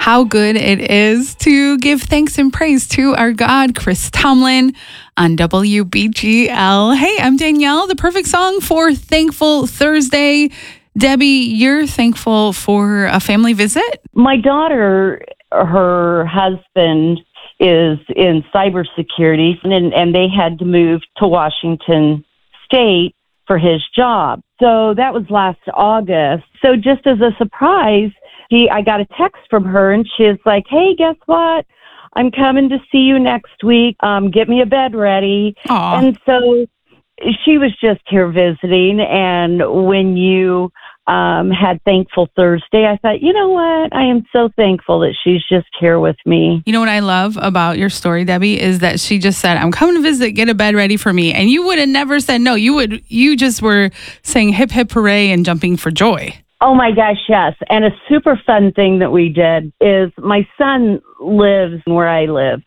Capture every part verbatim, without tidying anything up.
how good it is to give thanks and praise to our God, Chris Tomlin, on W B G L. Hey, I'm Danielle, the perfect song for Thankful Thursday. Debbie, you're thankful for a family visit? My daughter, her husband is in cybersecurity, and, and they had to move to Washington State for his job. So that was last August. So just as a surprise, he, I got a text from her, and she's like, hey, guess what? I'm coming to see you next week. Um, get me a bed ready. Aww. And so she was just here visiting, and when you um, had Thankful Thursday, I thought, you know what? I am so thankful that she's just here with me. You know what I love about your story, Debbie, is that she just said, I'm coming to visit, get a bed ready for me. And you would have never said no. You would, you just were saying hip, hip, hooray and jumping for joy. Oh my gosh, yes. And a super fun thing that we did is my son lives where I live.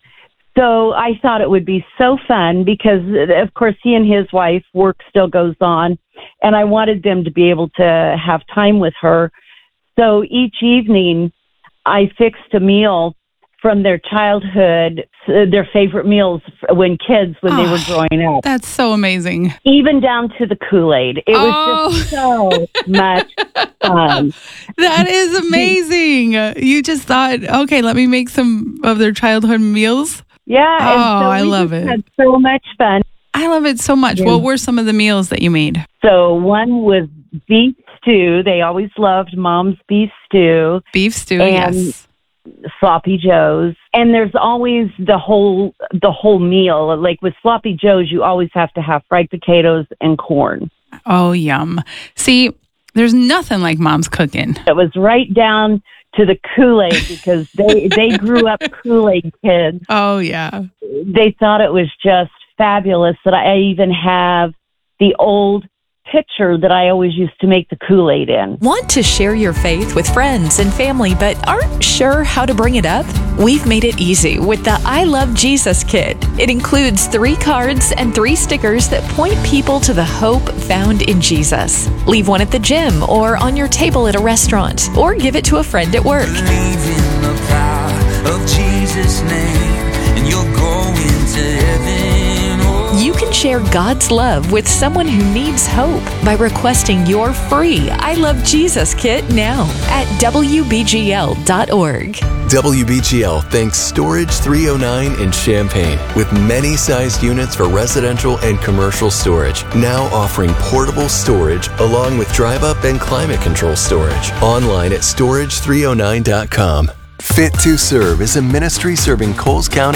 So I thought it would be so fun because, of course, he and his wife, work still goes on, and I wanted them to be able to have time with her. So each evening, I fixed a meal from their childhood, their favorite meals when kids, when oh, they were growing up. That's so amazing. Even down to the Kool-Aid. It oh. was just so much fun. That is amazing. You just thought, okay, let me make some of their childhood meals. Yeah. Oh, and so I we love just it. had so much fun. I love it so much. Yeah. What were some of the meals that you made? So one was beef stew. They always loved Mom's beef stew. Beef stew, and yes. Sloppy Joe's. And there's always the whole the whole meal. Like with Sloppy Joe's, you always have to have fried potatoes and corn. Oh, yum. See, there's nothing like Mom's cooking. It was right down to the Kool-Aid because they, they grew up Kool-Aid kids. Oh, yeah. They thought it was just fabulous that I even have the old pitcher that I always used to make the Kool-Aid in. Want to share your faith with friends and family but aren't sure how to bring it up? We've made it easy with the I Love Jesus Kit. It includes three cards and three stickers that point people to the hope found in Jesus. Leave one at the gym or on your table at a restaurant, or give it to a friend at work. Believe in the power of Jesus' name, and you'll go into heaven. You can share God's love with someone who needs hope by requesting your free I Love Jesus Kit now at W B G L dot org. W B G L thanks Storage three oh nine in Champaign, with many sized units for residential and commercial storage, now offering portable storage along with drive-up and climate control storage. Online at storage three oh nine dot com. Fit to Serve is a ministry serving Coles County